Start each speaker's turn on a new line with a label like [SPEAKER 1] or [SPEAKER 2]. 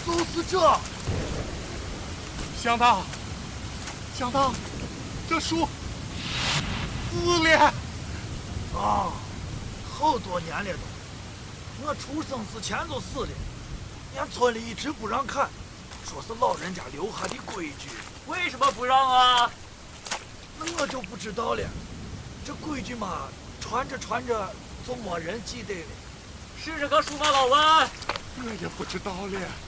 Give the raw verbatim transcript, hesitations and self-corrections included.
[SPEAKER 1] 就是这。
[SPEAKER 2] 乡当，乡当，这书撕了。
[SPEAKER 1] 啊，好多年了都，我出生之前就死了。俺村里一直不让看，说是老人家留下的规矩。
[SPEAKER 3] 为什么不让啊？
[SPEAKER 1] 那我就不知道了。这规矩嘛，传着传着就没人记得了。
[SPEAKER 3] 是这个书吗，老文？
[SPEAKER 2] 我也不知道了。